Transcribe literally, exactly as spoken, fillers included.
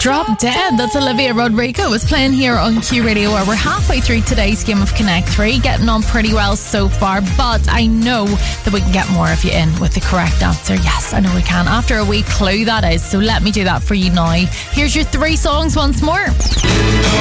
Drop Dead, that's Olivia Rodrigo, was playing here on Q Radio, where we're halfway through today's game of Connect three, getting on pretty well so far, but I know that we can get more of you in with the correct answer. Yes, I know we can, after a wee clue that is, so let me do that for you now. Here's your three songs once more.